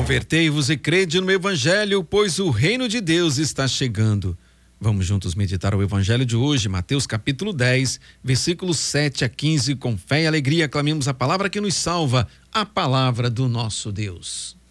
Convertei-vos e crede no Evangelho, pois o reino de Deus está chegando. Vamos juntos meditar o Evangelho de hoje, Mateus capítulo 10, versículos 7 a 15. Com fé e alegria, clamemos a palavra que nos salva, a palavra do nosso Deus.